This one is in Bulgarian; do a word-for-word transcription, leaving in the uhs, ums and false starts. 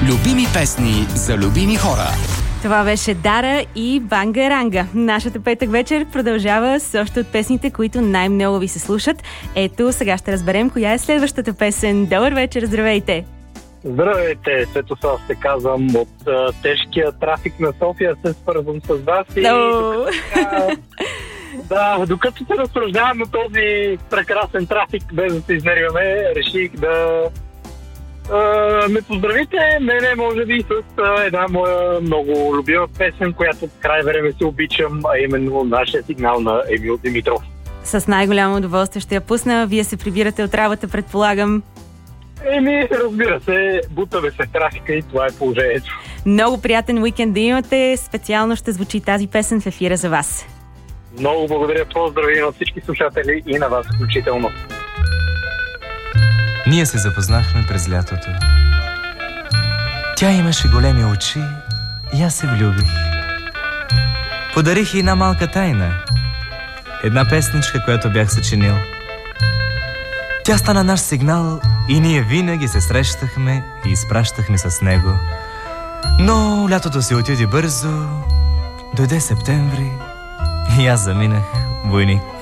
Любими песни за любими хора. Това беше Дара и Бангаранга. Нашата петък вечер продължава с още от песните, които най-много ви се слушат. Ето, сега ще разберем коя е следващата песен. Добър вечер, здравейте! Здравейте, Светослав се казвам. От а, тежкия трафик на София се свързвам с вас и No. докато, да, докато се разсъждавам на този прекрасен трафик, без да се изнервяме, реших да а, ме поздравите, мене може би с а, една моя много любима песен, която от край време се обичам, а именно нашия сигнал на Емил Димитров. С най-голямо удоволствие ще я пусна. Вие се прибирате от работа, предполагам. Еми, разбира се, бутаме се в трафика и това е положението. Много приятен уикенд да имате. Специално ще звучи тази песен в ефира за вас. Много благодаря, поздрави на всички слушатели и на вас включително. Ние се запознахме през лятото. Тя имаше големи очи и аз се влюбих. Подарих и една малка тайна. Една песничка, която бях съчинил. Тя стана наш сигнал и ние винаги се срещахме и изпращахме с него. Но лятото се отиде бързо, дойде септември и аз заминах войник.